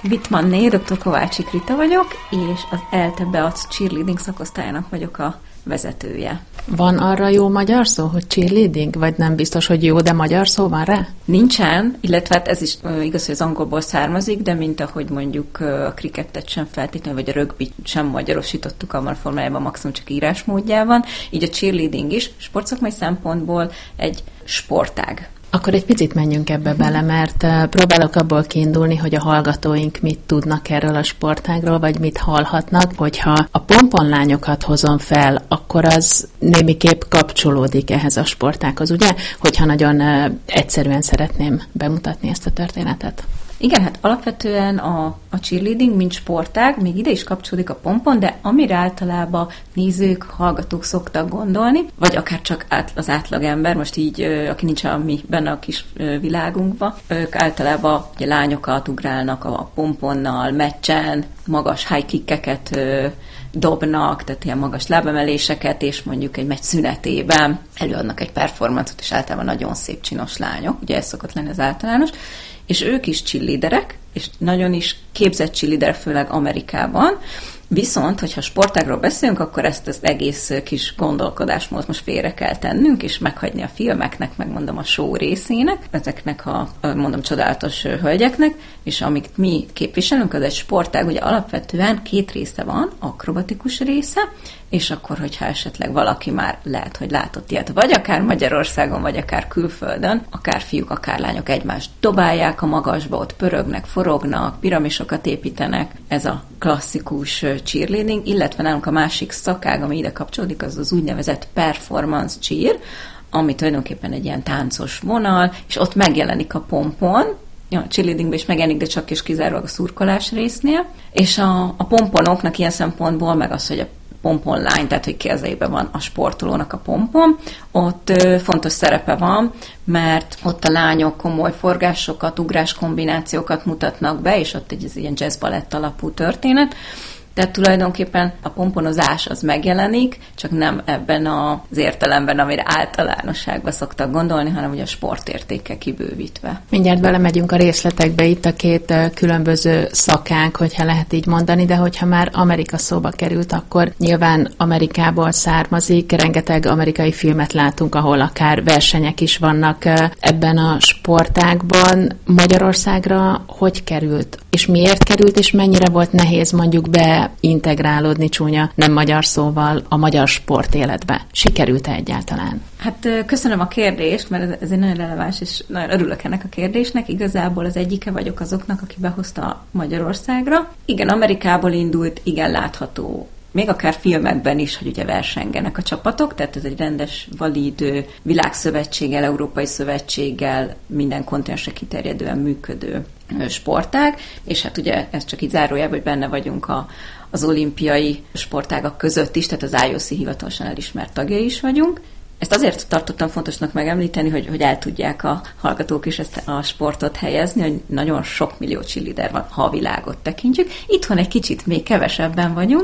Wittmanné, dr. Kovácsik Rita vagyok, és az ELTE Beac cheerleading szakosztályának vagyok a vezetője. Van arra jó magyar szó, hogy cheerleading? Vagy nem biztos, hogy jó, de magyar szó van rá? Nincsen, illetve hát ez is igaz, hogy az angolból származik, de mint ahogy mondjuk a krikettet sem feltétlenül, vagy a rögbit sem magyarosítottuk abban a formájában, maximum csak írásmódjában, így a cheerleading is sportszakmai szempontból egy sportág. Akkor egy picit menjünk ebbe bele, mert próbálok abból kiindulni, hogy a hallgatóink mit tudnak erről a sportágról, vagy mit hallhatnak, hogyha a pomponlányokat hozom fel, akkor az némiképp kapcsolódik ehhez a sportághoz, ugye? Hogyha nagyon egyszerűen szeretném bemutatni ezt a történetet. Igen, hát alapvetően a cheerleading, mint sportág, még ide is kapcsolódik a pompon, de amire általában nézők, hallgatók szoktak gondolni, vagy akár csak az átlagember, most így, aki nincs benne a kis világunkban, ők általában ugye, lányokat ugrálnak a pomponnal, meccsen, magas high kickeket dobnak, tehát ilyen magas lábemeléseket, és mondjuk egy meccs szünetében előadnak egy performancot, és általában nagyon szép csinos lányok, ugye ez szokott lenni az általános, és ők is cheerleaderek, és nagyon is képzett cheerleaderek, főleg Amerikában. Viszont, hogyha sportágról beszélünk, akkor ezt az egész kis gondolkodásmódot most félre kell tennünk, és meghagyni a filmeknek, megmondom a show részének, ezeknek a, mondom, csodálatos hölgyeknek, és amit mi képviselünk, az egy sportág, ugye alapvetően két része van, akrobatikus része, és akkor, hogyha esetleg valaki már lehet, hogy látott ilyet, vagy akár Magyarországon, vagy akár külföldön, akár fiúk, akár lányok egymást dobálják a magasba, ott pörögnek, forognak, piramisokat építenek, ez a klasszikus cheerleading, illetve nálunk a másik szakág, ami ide kapcsolódik, az az úgynevezett performance cheer, ami tulajdonképpen egy ilyen táncos vonal, és ott megjelenik a pompon, a cheerleadingben is megjelenik, de csak és kizárólag a szurkolás résznél, és a pomponoknak ilyen szempontból, meg az, hogy a pomponlány, tehát hogy kezében van a sportolónak a pompon, ott fontos szerepe van, mert ott a lányok komoly forgásokat, ugráskombinációkat mutatnak be, és ott egy ilyen jazz-balett alapú történet. Tehát tulajdonképpen a pomponozás az megjelenik, csak nem ebben az értelemben, amire általánosságban szoktak gondolni, hanem ugye a sportértékkel kibővítve. Mindjárt belemegyünk a részletekbe, itt a két különböző szakánk, hogyha lehet így mondani, de hogyha már Amerika szóba került, akkor nyilván Amerikából származik, rengeteg amerikai filmet látunk, ahol akár versenyek is vannak ebben a sportágban. Magyarországra hogy került? És miért került, és mennyire volt nehéz mondjuk beintegrálódni csúnya, nem magyar szóval a magyar sportéletbe? Sikerült-e egyáltalán? Hát köszönöm a kérdést, mert ez egy nagyon releváns, és nagyon örülök ennek a kérdésnek. Igazából az egyike vagyok azoknak, aki behozta Magyarországra. Igen, Amerikából indult, igen látható, még akár filmekben is, hogy ugye versengenek a csapatok, tehát ez egy rendes, valid világszövetséggel, európai szövetséggel, minden kontinensre kiterjedően működő sportág, és hát ugye ez csak így zárójában, hogy benne vagyunk az olimpiai sportágak között is, tehát az IOC hivatalosan elismert tagjai is vagyunk. Ezt azért tartottam fontosnak megemlíteni, hogy el tudják a hallgatók is ezt a sportot helyezni, hogy nagyon sok millió cheerleader van, ha a világot tekintjük. Itthon egy kicsit még kevesebben vagyunk.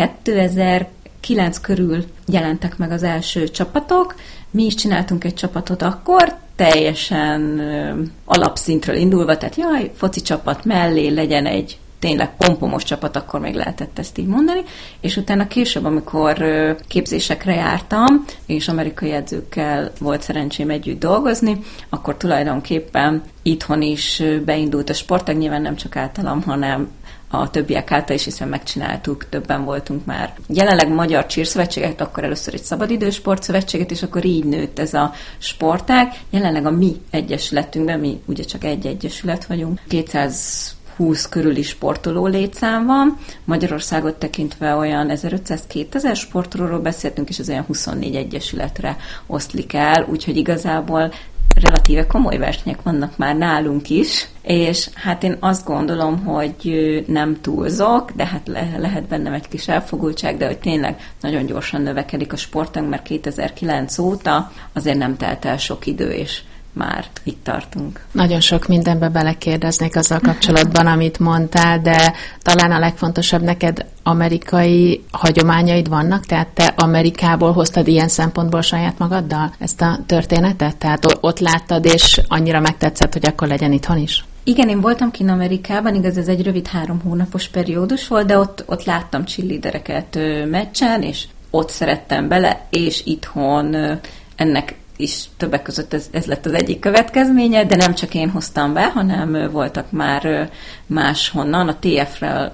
2009 körül jelentek meg az első csapatok. Mi is csináltunk egy csapatot akkor, teljesen alapszintről indulva, tehát foci csapat mellé legyen egy tényleg pompomos csapat, akkor még lehetett ezt így mondani, és utána később, amikor képzésekre jártam, és amerikai edzőkkel volt szerencsém együtt dolgozni, akkor tulajdonképpen itthon is beindult a sportág, nyilván nem csak általam, hanem a többiek által is, hiszen megcsináltuk, többen voltunk már. Jelenleg Magyar Cheer-szövetséget, akkor először egy szabadidős sportszövetséget, és akkor így nőtt ez a sportág. Jelenleg a mi egyesületünkben, mi ugye csak egy egyesület vagyunk, 220 körüli sportoló létszám van. Magyarországot tekintve olyan 1500-2000 sportolóról beszéltünk, és az olyan 24 egyesületre oszlik el, úgyhogy igazából relatíve komoly versenyek vannak már nálunk is, és hát én azt gondolom, hogy nem túlzok, de hát lehet bennem egy kis elfogultság, de hogy tényleg nagyon gyorsan növekedik a sportunk, mert 2009 óta azért nem telt el sok idő, és már itt tartunk. Nagyon sok mindenbe belekérdeznék azzal kapcsolatban, amit mondtál, de talán a legfontosabb, neked amerikai hagyományaid vannak? Tehát te Amerikából hoztad ilyen szempontból saját magaddal ezt a történetet? Tehát ott láttad, és annyira megtetszett, hogy akkor legyen itthon is? Igen, én voltam kint Amerikában, igaz, ez egy rövid 3 hónapos periódus volt, de ott láttam cheerleadereket meccsen, és ott szerettem bele, és itthon ennek is többek között ez lett az egyik következménye, de nem csak én hoztam be, hanem voltak már máshonnan. A TF-rel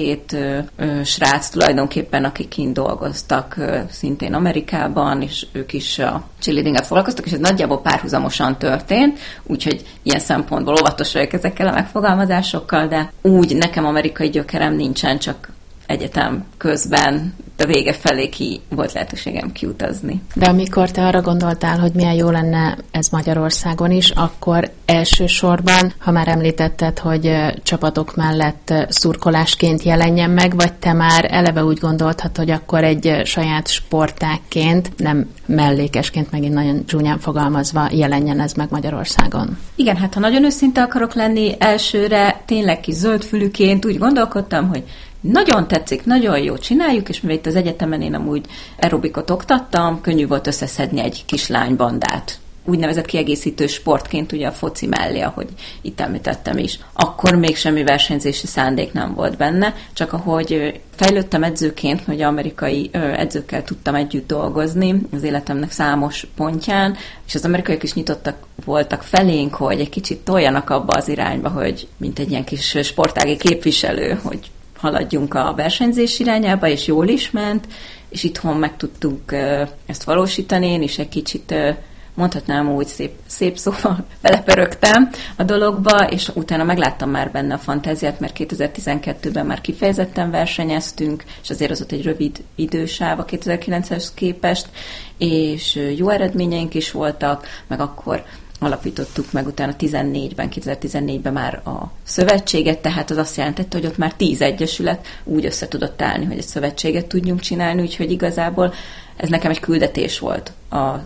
2 srác tulajdonképpen, akik kint dolgoztak szintén Amerikában, és ők is a cheerleadinggel foglalkoztak, és ez nagyjából párhuzamosan történt, úgyhogy ilyen szempontból óvatos vagyok ezekkel a megfogalmazásokkal, de úgy nekem amerikai gyökerem nincsen, csak egyetem közben, a vége felé volt lehetőségem kiutazni. De amikor te arra gondoltál, hogy milyen jó lenne ez Magyarországon is, akkor elsősorban, ha már említetted, hogy csapatok mellett szurkolásként jelenjen meg, vagy te már eleve úgy gondoltad, hogy akkor egy saját sportágként, nem mellékesként, megint nagyon csúnyán fogalmazva, jelenjen ez meg Magyarországon? Igen, hát ha nagyon őszinte akarok lenni, elsőre tényleg kis zöldfülűként úgy gondolkodtam, hogy nagyon tetszik, nagyon jó csináljuk, és mivel itt az egyetemen én amúgy aerobikot oktattam, könnyű volt összeszedni egy kis lánybandát. Úgynevezett kiegészítő sportként ugye a foci mellé, ahogy itt említettem is. Akkor még semmi versenyzési szándék nem volt benne, csak ahogy fejlődtem edzőként, hogy amerikai edzőkkel tudtam együtt dolgozni az életemnek számos pontján, és az amerikaiak is nyitottak voltak felénk, hogy egy kicsit toljanak abba az irányba, hogy mint egy ilyen kis sportági képviselő, hogy haladjunk a versenyzés irányába, és jól is ment, és itthon meg tudtuk ezt valósítani. Én is egy kicsit, mondhatnám úgy, szép szóval belepörögtem a dologba, és utána megláttam már benne a fantáziát, mert 2012-ben már kifejezetten versenyeztünk, és azért az ott egy rövid idősáv a 2009-hez képest, és jó eredményeink is voltak, meg akkor alapítottuk meg utána 2014-ben már a szövetséget, tehát az azt jelentette, hogy ott már 10 egyesület úgy össze tudott állni, hogy egy szövetséget tudjunk csinálni, úgyhogy igazából ez nekem egy küldetés volt a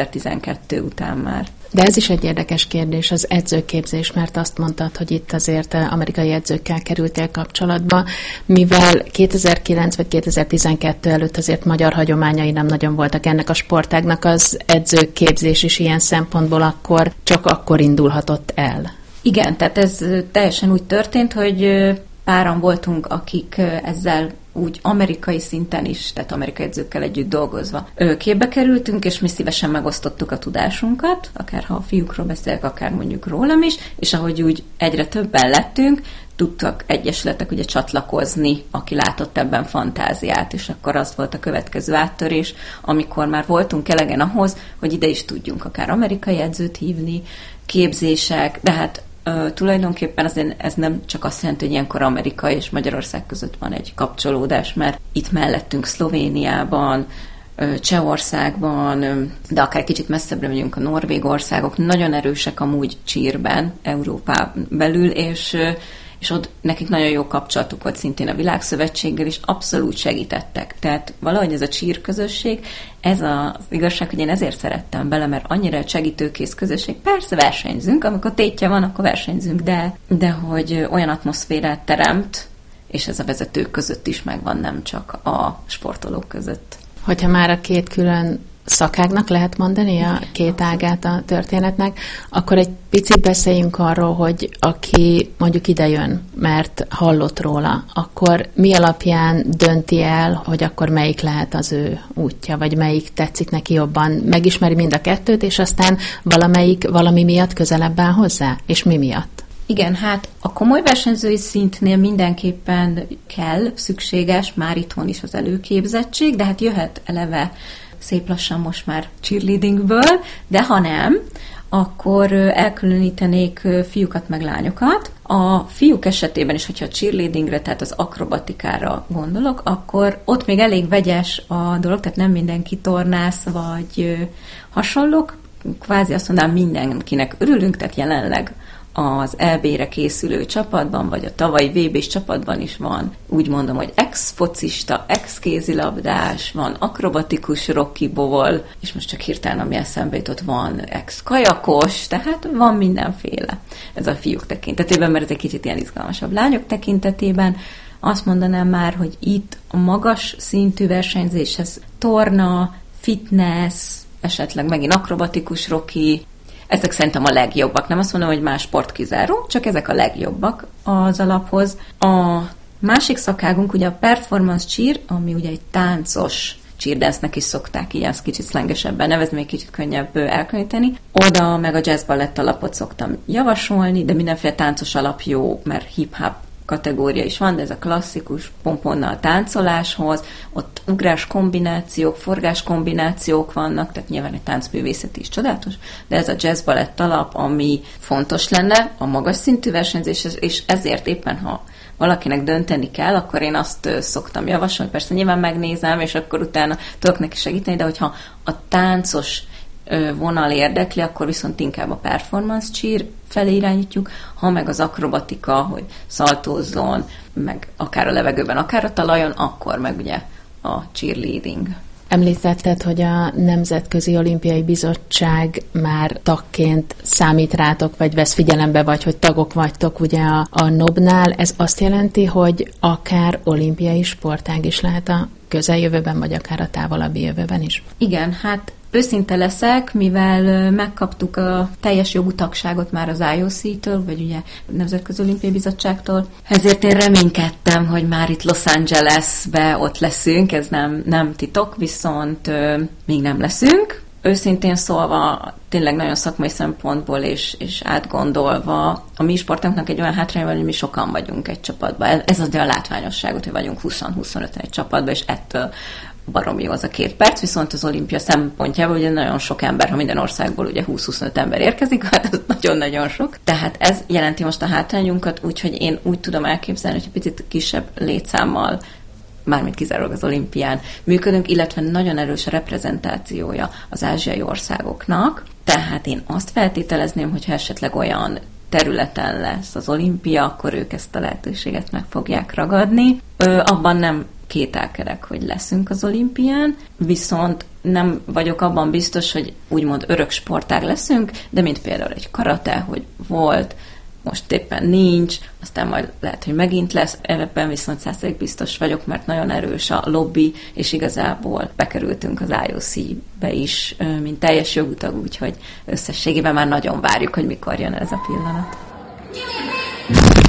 2012 után már. De ez is egy érdekes kérdés, az edzőképzés, mert azt mondtad, hogy itt azért amerikai edzőkkel kerültél kapcsolatba, mivel 2009 vagy 2012 előtt azért magyar hagyományai nem nagyon voltak ennek a sportágnak, az edzőképzés is ilyen szempontból csak akkor indulhatott el. Igen, tehát ez teljesen úgy történt, hogy páran voltunk, akik ezzel úgy amerikai szinten is, tehát amerikai edzőkkel együtt dolgozva képbe kerültünk, és mi szívesen megosztottuk a tudásunkat, akár ha a fiúkról beszélek, akár mondjuk rólam is, és ahogy úgy egyre többen lettünk, tudtak egyesületek ugye csatlakozni, aki látott ebben fantáziát, és akkor az volt a következő áttörés, amikor már voltunk elegen ahhoz, hogy ide is tudjunk akár amerikai edzőt hívni, képzések, de hát tulajdonképpen azért ez nem csak azt jelenti, hogy ilyenkor Amerika és Magyarország között van egy kapcsolódás, mert itt mellettünk Szlovéniában, Csehországban, de akár kicsit messzebbre megyünk a norvég országok, nagyon erősek amúgy cheerben, Európán belül, és ott nekik nagyon jó kapcsolatuk volt szintén a Világszövetséggel, és abszolút segítettek. Tehát valahogy ez a cheer közösség, ez az igazság, hogy én ezért szerettem bele, mert annyira egy segítőkész közösség. Persze versenyzünk, amikor tétje van, akkor versenyzünk, de hogy olyan atmoszférát teremt, és ez a vezetők között is megvan, nem csak a sportolók között. Hogyha már a két külön szakágnak lehet mondani a két ágát a történetnek, akkor egy picit beszéljünk arról, hogy aki mondjuk idejön, mert hallott róla, akkor mi alapján dönti el, hogy akkor melyik lehet az ő útja, vagy melyik tetszik neki jobban, megismeri mind a kettőt, és aztán valamelyik valami miatt közelebb áll hozzá, és mi miatt? Igen, hát a komoly versenyzői szintnél mindenképpen szükséges, már itthon is az előképzettség, de hát jöhet eleve szép lassan most már cheerleadingből, de ha nem, akkor elkülönítenék fiúkat meg lányokat. A fiúk esetében is, hogyha a cheerleadingre, tehát az akrobatikára gondolok, akkor ott még elég vegyes a dolog, tehát nem mindenki tornász vagy hasonlók. Kvázi azt mondanám, mindenkinek örülünk, tehát jelenleg az EB-re készülő csapatban, vagy a tavalyi VB-s csapatban is van, úgy mondom, hogy ex-focista, ex-kézilabdás, van akrobatikus rockiból, és most csak hirtelen, ami eszembe jutott, van ex-kajakos, tehát van mindenféle ez a fiúk tekintetében, mert ez egy kicsit ilyen izgalmasabb. Lányok tekintetében azt mondanám már, hogy itt a magas szintű versenyzéshez torna, fitness, esetleg megint akrobatikus rocki, Ezek szerintem a legjobbak. Nem azt mondom, hogy más sport kizáró, csak ezek a legjobbak az alaphoz. A másik szakágunk ugye a performance cheer, ami ugye egy táncos cheerdance-nek is szokták ilyen kicsit szlengesebben nevezni, még kicsit könnyebb elkülöníteni. Oda meg a jazz ballett alapot szoktam javasolni, de mindenféle táncos alap jó, mert hip-hop kategória is van, de ez a klasszikus pomponnal táncoláshoz, ott ugrás kombinációk, forgás kombinációk vannak, tehát nyilván egy táncművészet is csodálatos, de ez a jazz balett alap, ami fontos lenne a magas szintű versenyzés, és ezért éppen, ha valakinek dönteni kell, akkor én azt szoktam javasolni, persze nyilván megnézem, és akkor utána tudok neki segíteni, de hogyha a táncos vonal érdekli, akkor viszont inkább a performance cheer felé irányítjuk, ha meg az akrobatika, hogy szaltózzon, meg akár a levegőben, akár a talajon, akkor meg ugye a cheerleading. Említetted, hogy a Nemzetközi Olimpiai Bizottság már tagként számít rátok, vagy vesz figyelembe, vagy hogy tagok vagytok ugye a NOB-nál. Ez azt jelenti, hogy akár olimpiai sportág is lehet a közeljövőben, vagy akár a távolabbi jövőben is? Igen, hát őszinte leszek, mivel megkaptuk a teljes jogú tagságot már az IOC-től, vagy ugye a Nemzetközi Olimpiai Bizottságtól. Ezért én reménykedtem, hogy már itt Los Angelesbe ott leszünk, ez nem titok, viszont még nem leszünk. Őszintén szólva, tényleg nagyon szakmai szempontból és átgondolva, a mi sportunknak egy olyan hátránya van, hogy mi sokan vagyunk egy csapatban. Ez az a látványosságot, hogy vagyunk 20-25 egy csapatban, és ettől baromi jó az a 2 perc, viszont az olimpia szempontjából ugye nagyon sok ember, ha minden országból ugye 20-25 ember érkezik, hát ez nagyon-nagyon sok. Tehát ez jelenti most a hátrányunkat, úgyhogy én úgy tudom elképzelni, hogy egy picit kisebb létszámmal, mármint kizárólag az olimpián működünk, illetve nagyon erős a reprezentációja az ázsiai országoknak. Tehát én azt feltételezném, hogyha esetleg olyan területen lesz az olimpia, akkor ők ezt a lehetőséget meg fogják ragadni. Abban nem kételkedek, hogy leszünk az olimpián, viszont nem vagyok abban biztos, hogy úgymond örök sportág leszünk, de mint például egy karate, hogy volt, most éppen nincs, aztán majd lehet, hogy megint lesz, ebben viszont 100% biztos vagyok, mert nagyon erős a lobby, és igazából bekerültünk az IOC-be is, mint teljes jogutag, úgyhogy összességében már nagyon várjuk, hogy mikor jön ez a pillanat.